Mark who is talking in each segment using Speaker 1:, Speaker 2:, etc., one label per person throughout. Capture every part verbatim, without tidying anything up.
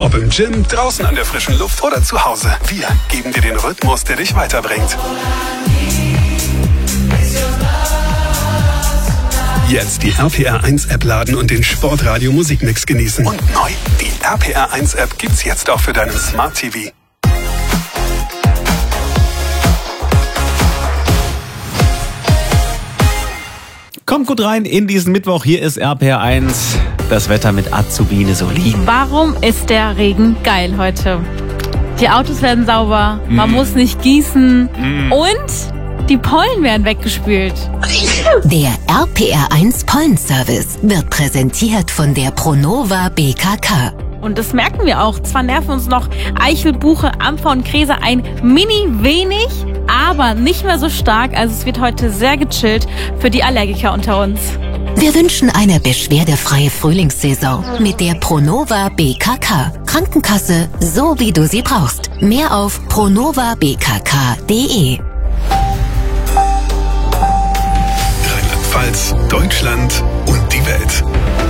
Speaker 1: Ob im Gym, draußen an der frischen Luft oder zu Hause. Wir geben dir den Rhythmus, der dich weiterbringt. Jetzt die R P R eins App laden und den Sportradio Musikmix genießen. Und neu, die R P R eins App gibt's jetzt auch für deinen Smart T V.
Speaker 2: Kommt gut rein in diesen Mittwoch. Hier ist R P R eins. Das Wetter mit Azubine Solin.
Speaker 3: Warum ist der Regen geil heute? Die Autos werden sauber, mm. man muss nicht gießen mm. und die Pollen werden weggespült.
Speaker 4: Der R P R eins Pollenservice wird präsentiert von der Pronova B K K.
Speaker 3: Und das merken wir auch. Zwar nerven uns noch Eichel, Buche, Ampfer und Gräser ein mini wenig, aber nicht mehr so stark. Also es wird heute sehr gechillt für die Allergiker unter uns.
Speaker 4: Wir wünschen eine beschwerdefreie Frühlingssaison mit der Pronova B K K. Krankenkasse, so wie du sie brauchst. Mehr auf pronova b k k punkt de.
Speaker 1: Rheinland-Pfalz, Deutschland und die Welt.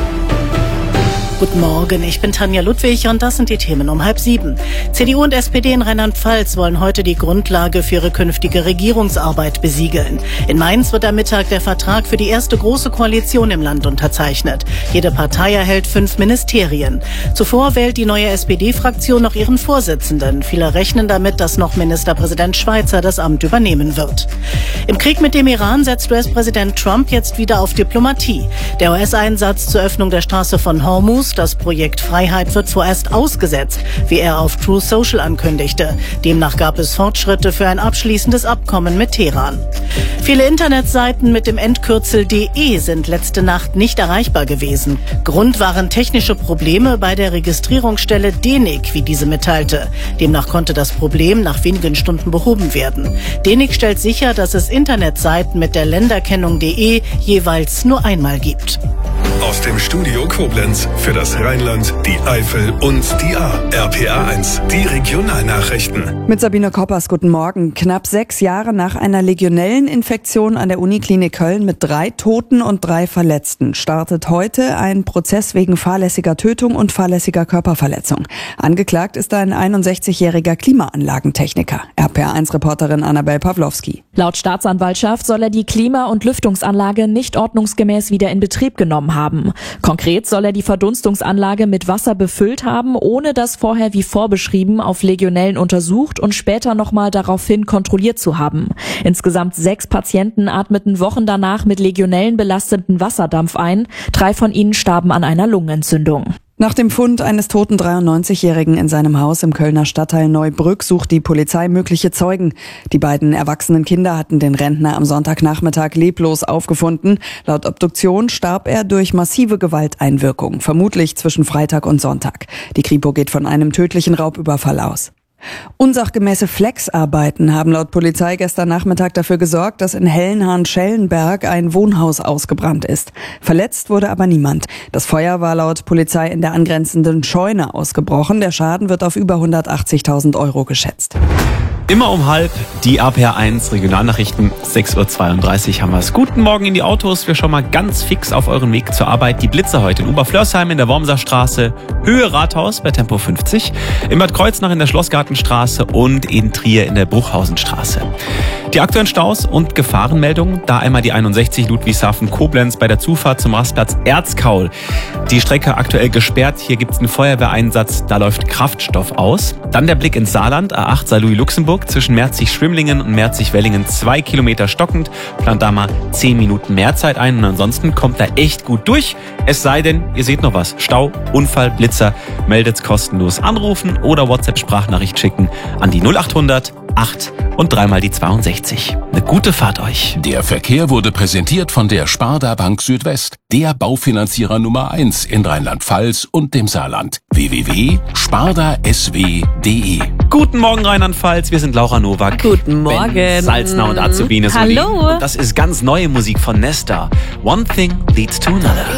Speaker 5: Guten Morgen, ich bin Tanja Ludwig und das sind die Themen um halb sieben. C D U und S P D in Rheinland-Pfalz wollen heute die Grundlage für ihre künftige Regierungsarbeit besiegeln. In Mainz wird am Mittag der Vertrag für die erste große Koalition im Land unterzeichnet. Jede Partei erhält fünf Ministerien. Zuvor wählt die neue S P D-Fraktion noch ihren Vorsitzenden. Viele rechnen damit, dass noch Ministerpräsident Schweizer das Amt übernehmen wird. Im Krieg mit dem Iran setzt U S-Präsident Trump jetzt wieder auf Diplomatie. Der U S-Einsatz zur Öffnung der Straße von Hormuz, das Projekt Freiheit, wird vorerst ausgesetzt, wie er auf True Social ankündigte. Demnach gab es Fortschritte für ein abschließendes Abkommen mit Teheran. Viele Internetseiten mit dem Endkürzel .de sind letzte Nacht nicht erreichbar gewesen. Grund waren technische Probleme bei der Registrierungsstelle D E N I C, wie diese mitteilte. Demnach konnte das Problem nach wenigen Stunden behoben werden. D E N I C stellt sicher, dass es Internetseiten mit der Länderkennung .de jeweils nur einmal gibt.
Speaker 1: Aus dem Studio Koblenz für das Rheinland, die Eifel und die A. R P R eins, die Regionalnachrichten.
Speaker 6: Mit Sabine Koppers, guten Morgen. Knapp sechs Jahre nach einer Legionelleninfektion an der Uniklinik Köln mit drei Toten und drei Verletzten startet heute ein Prozess wegen fahrlässiger Tötung und fahrlässiger Körperverletzung. Angeklagt ist ein einundsechzigjähriger Klimaanlagentechniker. R P R eins-Reporterin Annabel Pawlowski.
Speaker 7: Laut Staatsanwaltschaft soll er die Klima- und Lüftungsanlage nicht ordnungsgemäß wieder in Betrieb genommen haben. Konkret soll er die Verdunstungsanlage mit Wasser befüllt haben, ohne das vorher wie vorbeschrieben auf Legionellen untersucht und später nochmal daraufhin kontrolliert zu haben. Insgesamt sechs Patienten atmeten Wochen danach mit Legionellen belasteten Wasserdampf ein. Drei von ihnen starben an einer Lungenentzündung.
Speaker 6: Nach dem Fund eines toten dreiundneunzigjährigen in seinem Haus im Kölner Stadtteil Neubrück sucht die Polizei mögliche Zeugen. Die beiden erwachsenen Kinder hatten den Rentner am Sonntagnachmittag leblos aufgefunden. Laut Obduktion starb er durch massive Gewalteinwirkung, vermutlich zwischen Freitag und Sonntag. Die Kripo geht von einem tödlichen Raubüberfall aus. Unsachgemäße Flexarbeiten haben laut Polizei gestern Nachmittag dafür gesorgt, dass in Hellenhahn-Schellenberg ein Wohnhaus ausgebrannt ist. Verletzt wurde aber niemand. Das Feuer war laut Polizei in der angrenzenden Scheune ausgebrochen. Der Schaden wird auf über hundertachtzigtausend Euro geschätzt.
Speaker 2: Immer um halb die R P R eins Regionalnachrichten. sechs Uhr zweiunddreißig haben wir es. Guten Morgen in die Autos. Wir schauen mal ganz fix auf euren Weg zur Arbeit. Die Blitzer heute in Oberflörsheim in der Wormser Straße, Höhe Rathaus bei Tempo fünfzig, in Bad Kreuznach in der Schlossgartenstraße und in Trier in der Bruchhausenstraße. Die aktuellen Staus und Gefahrenmeldungen, da einmal die einundsechzig Ludwigshafen-Koblenz bei der Zufahrt zum Rastplatz Erzkaul. Die Strecke aktuell gesperrt, hier gibt es einen Feuerwehreinsatz, da läuft Kraftstoff aus. Dann der Blick ins Saarland, A acht Saarlouis-Luxemburg zwischen Merzig-Schwimmlingen und Merzig-Wellingen, zwei Kilometer stockend, plant da mal zehn Minuten mehr Zeit ein und ansonsten kommt da echt gut durch. Es sei denn, ihr seht noch was, Stau, Unfall, Blitzer, meldet's kostenlos, anrufen oder WhatsApp-Sprachnachricht schicken an die null achthundert acht und dreimal die zweiundsechzig. Eine gute Fahrt euch.
Speaker 8: Der Verkehr wurde präsentiert von der Sparda Bank Südwest, der Baufinanzierer Nummer eins in Rheinland-Pfalz und dem Saarland. w w w punkt sparda s w punkt de.
Speaker 2: Guten Morgen Rheinland-Pfalz, wir sind Laura Nowak,
Speaker 3: Guten Morgen,
Speaker 2: Ben Salzner und Azubine Solin.
Speaker 3: Hallo.
Speaker 2: Und das ist ganz neue Musik von Nesta. One Thing Leads to Another.